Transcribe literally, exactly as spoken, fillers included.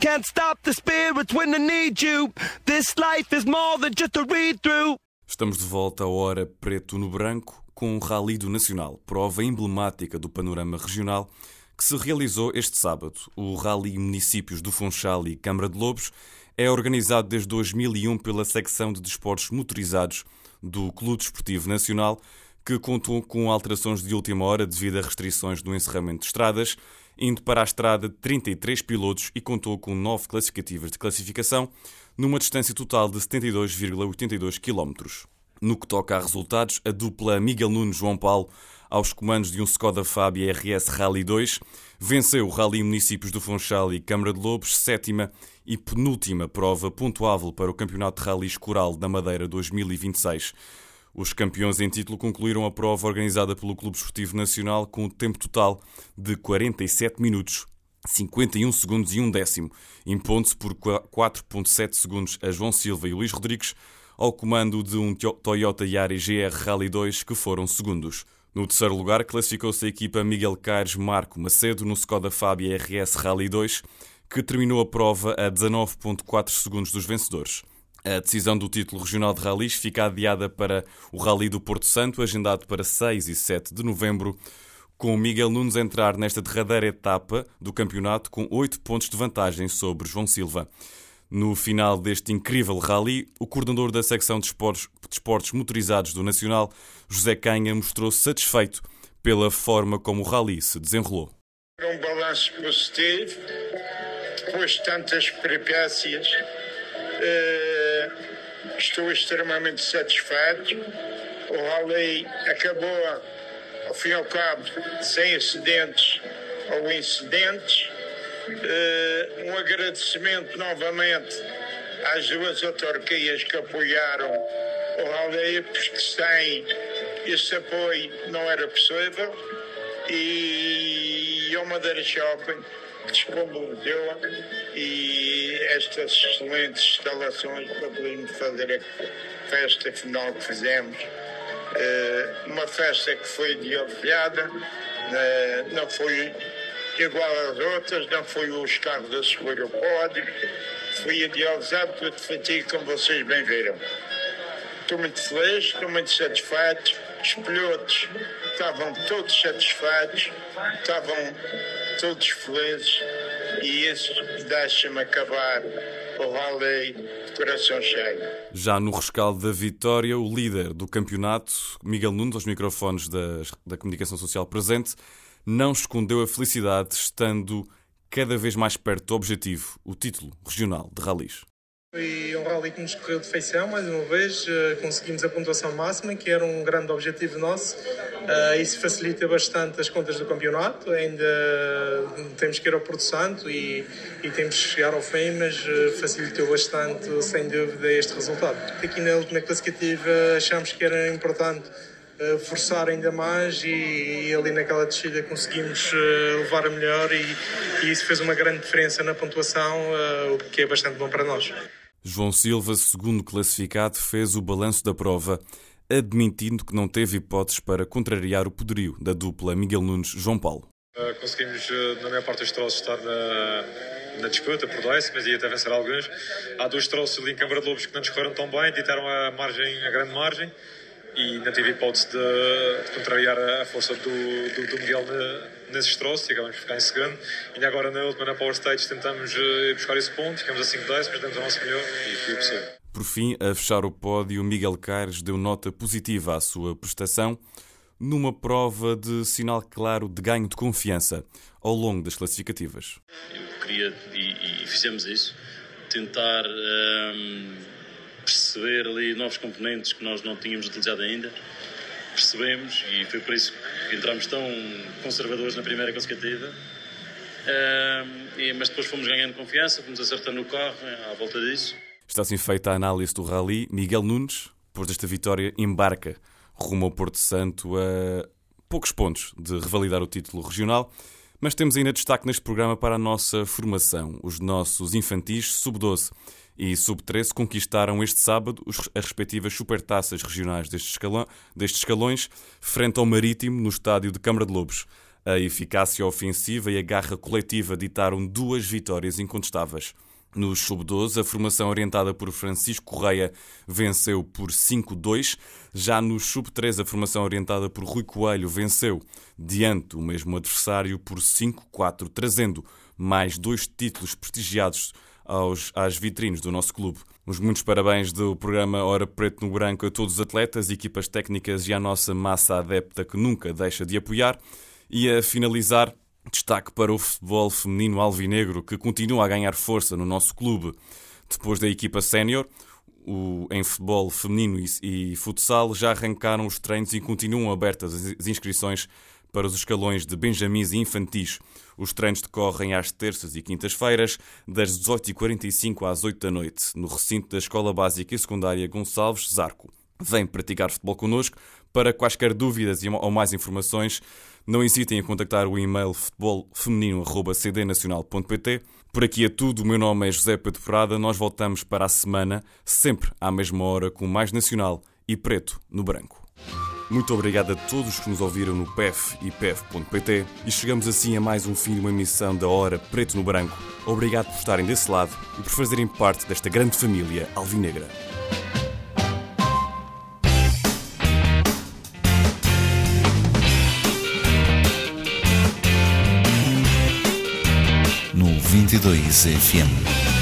Can't stop the spirits when I need you. This life is more than just a read-through. Estamos de volta à hora preto no branco com o Rally do Nacional, prova emblemática do panorama regional que se realizou este sábado. O Rally Municípios do Funchal e Câmara de Lobos é organizado desde dois mil e um pela secção de desportos motorizados do Clube Desportivo Nacional, que contou com alterações de última hora devido a restrições no encerramento de estradas, indo para a estrada de trinta e três pilotos e contou com nove classificativas de classificação, numa distância total de setenta e dois vírgula oitenta e dois quilómetros. No que toca a resultados, a dupla Miguel Nunes-João Paulo, aos comandos de um Skoda Fabia R S Rally dois, venceu o Rally Municípios do Funchal e Câmara de Lobos, sétima e penúltima prova pontuável para o Campeonato de Rallys Coral da Madeira dois mil e vinte e seis. Os campeões em título concluíram a prova organizada pelo Clube Desportivo Nacional com o tempo total de quarenta e sete minutos, cinquenta e um segundos e um décimo, impondo-se por quatro vírgula sete segundos a João Silva e Luís Rodrigues, ao comando de um Toyota Yaris G R Rally dois, que foram segundos. No terceiro lugar, classificou-se a equipa Miguel Caires Marco Macedo no Skoda Fabia R S Rally dois, que terminou a prova a dezanove vírgula quatro segundos dos vencedores. A decisão do título regional de rallies fica adiada para o Rally do Porto Santo, agendado para seis e sete de novembro, com o Miguel Nunes a entrar nesta derradeira etapa do campeonato com oito pontos de vantagem sobre João Silva. No final deste incrível rally, o coordenador da secção de esportes, de esportes motorizados do Nacional, José Canha, mostrou-se satisfeito pela forma como o rally se desenrolou. Um balanço positivo, depois de tantas peripécias, uh, estou extremamente satisfeito. O rally acabou, ao fim e ao cabo, sem acidentes ou incidentes. Uh, um agradecimento novamente às duas autarquias que apoiaram o rally, porque sem esse apoio não era possível, e ao Madeira Shopping, que disponibilizou e estas excelentes instalações para podermos fazer a festa final que fizemos. Uh, uma festa que foi dialogada, uh, não foi igual às outras, não foi os carros a subir o pódio, foi idealizado tudo feito como vocês bem viram. Estou muito feliz, estou muito satisfeito. Os pilotos estavam todos satisfeitos, estavam todos felizes, e isso deixa-me acabar o rally de coração cheio. Já no rescaldo da vitória, o líder do campeonato, Miguel Nunes, aos microfones da, da comunicação social presente, não escondeu a felicidade, estando cada vez mais perto do objetivo, o título regional de rallies. Foi um rally que nos correu de feição, mais uma vez, conseguimos a pontuação máxima, que era um grande objetivo nosso. Isso facilita bastante as contas do campeonato. Ainda temos que ir ao Porto Santo e, e temos que chegar ao fim, mas facilitou bastante, sem dúvida, este resultado. Aqui na última classificativa achamos que era importante forçar ainda mais, e, e ali naquela descida conseguimos uh, levar a melhor, e, e isso fez uma grande diferença na pontuação, uh, o que é bastante bom para nós. João Silva, segundo classificado, fez o balanço da prova, admitindo que não teve hipóteses para contrariar o poderio da dupla Miguel Nunes-João Paulo. Uh, conseguimos, uh, na maior parte dos troços, estar na, na disputa por décimas e até vencer alguns. Há dois troços ali em Câmara de Lobos que não nos correram tão bem, ditaram a, margem, a grande margem, e não tive hipótese de, de contrariar a força do, do, do Miguel nesses troços, e acabamos de ficar em segundo. E agora na última, na Power Stage, tentamos ir buscar esse ponto, ficamos a cinco décimos, demos o nosso melhor e foi possível. Por fim, a fechar o pódio, Miguel Caires deu nota positiva à sua prestação, numa prova de sinal claro de ganho de confiança ao longo das classificativas. Eu queria, e, e fizemos isso, tentar hum, perceber ali novos componentes que nós não tínhamos utilizado ainda. Percebemos, e foi por isso que entramos tão conservadores na primeira classificativa. Hum, e, mas depois fomos ganhando confiança, fomos acertando o carro à volta disso. Está assim feita a análise do rally. Miguel Nunes, depois desta vitória, embarca rumo ao Porto Santo a poucos pontos de revalidar o título regional. Mas temos ainda destaque neste programa para a nossa formação. Os nossos infantis sub doze e sub treze conquistaram este sábado as respectivas supertaças regionais destes, escalão, destes escalões, frente ao Marítimo, no estádio de Câmara de Lobos. A eficácia ofensiva e a garra coletiva ditaram duas vitórias incontestáveis. No sub doze, a formação orientada por Francisco Correia venceu por cinco a dois. Já no sub treze, a formação orientada por Rui Coelho venceu diante do mesmo adversário por cinco a quatro, trazendo mais dois títulos prestigiados aos, às vitrines do nosso clube. Os muitos parabéns do programa Hora Preto no Branco a todos os atletas, equipas técnicas e à nossa massa adepta que nunca deixa de apoiar. E a finalizar, destaque para o futebol feminino alvinegro, que continua a ganhar força no nosso clube. Depois da equipa sénior, em futebol feminino e, e futsal, já arrancaram os treinos e continuam abertas as inscrições para os escalões de benjamins e infantis. Os treinos decorrem às terças e quintas-feiras, das dezoito e quarenta e cinco às oito da noite, no recinto da Escola Básica e Secundária Gonçalves Zarco. Vem praticar futebol connosco. Para quaisquer dúvidas ou mais informações, não hesitem em contactar o e-mail futebol feminino arroba c d nacional ponto p t. Por aqui é tudo, o meu nome é José Pedro Prada, nós voltamos para a semana, sempre à mesma hora, com mais nacional e preto no branco. Muito obrigado a todos que nos ouviram no P E F e P E F ponto p t e chegamos assim a mais um fim de uma emissão da Hora Preto no Branco. Obrigado por estarem desse lado e por fazerem parte desta grande família alvinegra. vinte e dois F M.